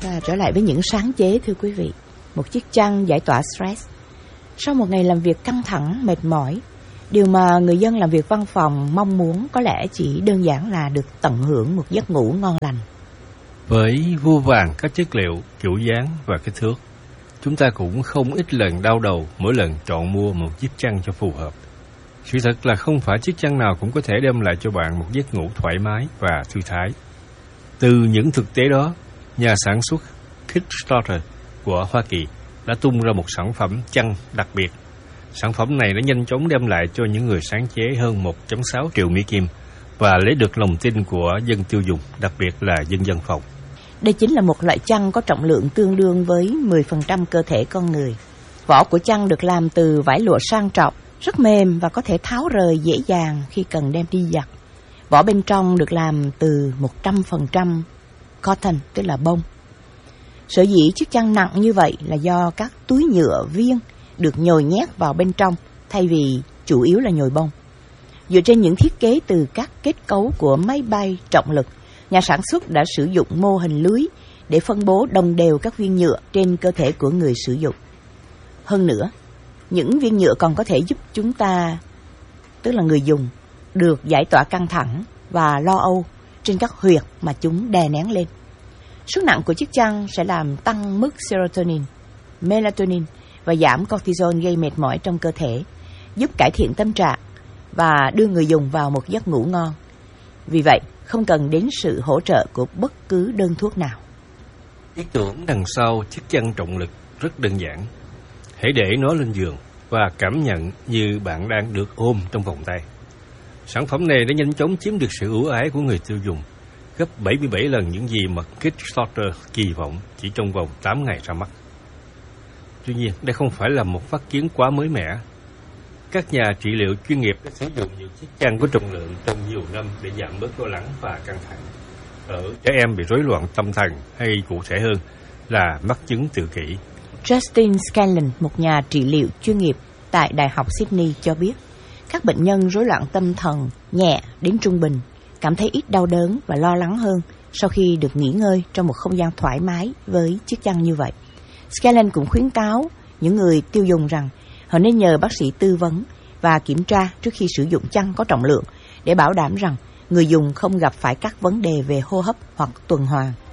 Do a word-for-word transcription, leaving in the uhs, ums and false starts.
Và trở lại với những sáng chế, thưa quý vị. Một chiếc chăn giải tỏa stress. Sau một ngày làm việc căng thẳng, mệt mỏi, điều mà người dân làm việc văn phòng mong muốn có lẽ chỉ đơn giản là được tận hưởng một giấc ngủ ngon lành. Với vô vàn các chất liệu, kiểu dáng và kích thước, chúng ta cũng không ít lần đau đầu mỗi lần chọn mua một chiếc chăn cho phù hợp. Sự thật là không phải chiếc chăn nào cũng có thể đem lại cho bạn một giấc ngủ thoải mái và thư thái. Từ những thực tế đó, nhà sản xuất Kickstarter của Hoa Kỳ đã tung ra một sản phẩm chăn đặc biệt. Sản phẩm này đã nhanh chóng đem lại cho những người sáng chế hơn một phẩy sáu triệu Mỹ Kim và lấy được lòng tin của dân tiêu dùng, đặc biệt là dân văn phòng. Đây chính là một loại chăn có trọng lượng tương đương với mười phần trăm cơ thể con người. Vỏ của chăn được làm từ vải lụa sang trọng, rất mềm và có thể tháo rời dễ dàng khi cần đem đi giặt. Vỏ bên trong được làm từ một trăm phần trăm cotton, tức là bông. Sở dĩ chiếc chăn nặng như vậy là do các túi nhựa viên được nhồi nhét vào bên trong thay vì chủ yếu là nhồi bông. Dựa trên những thiết kế từ các kết cấu của máy bay trọng lực, nhà sản xuất đã sử dụng mô hình lưới để phân bố đồng đều các viên nhựa trên cơ thể của người sử dụng. Hơn nữa, những viên nhựa còn có thể giúp chúng ta, tức là người dùng, được giải tỏa căng thẳng và lo âu trên các huyệt mà chúng đè nén lên. Sức nặng của chiếc chăn sẽ làm tăng mức serotonin, melatonin và giảm cortisol gây mệt mỏi trong cơ thể, giúp cải thiện tâm trạng và đưa người dùng vào một giấc ngủ ngon. Vì vậy, không cần đến sự hỗ trợ của bất cứ đơn thuốc nào. Ý tưởng đằng sau chiếc chăn trọng lực rất đơn giản. Hãy để nó lên giường và cảm nhận như bạn đang được ôm trong vòng tay. Sản phẩm này đã nhanh chóng chiếm được sự ưu ái của người tiêu dùng, gấp bảy mươi bảy lần những gì mà Kickstarter kỳ vọng chỉ trong vòng tám ngày ra mắt. Tuy nhiên, đây không phải là một phát kiến quá mới mẻ. Các nhà trị liệu chuyên nghiệp đã sử dụng những chiếc chăn có trọng lượng trong nhiều năm để giảm bớt lo lắng và căng thẳng ở trẻ em bị rối loạn tâm thần, hay cụ thể hơn là mắc chứng tự kỷ. Justin Scanlon, một nhà trị liệu chuyên nghiệp tại Đại học Sydney cho biết, các bệnh nhân rối loạn tâm thần nhẹ đến trung bình cảm thấy ít đau đớn và lo lắng hơn sau khi được nghỉ ngơi trong một không gian thoải mái với chiếc chăn như vậy. Scanlon cũng khuyến cáo những người tiêu dùng rằng họ nên nhờ bác sĩ tư vấn và kiểm tra trước khi sử dụng chăn có trọng lượng để bảo đảm rằng người dùng không gặp phải các vấn đề về hô hấp hoặc tuần hoàn.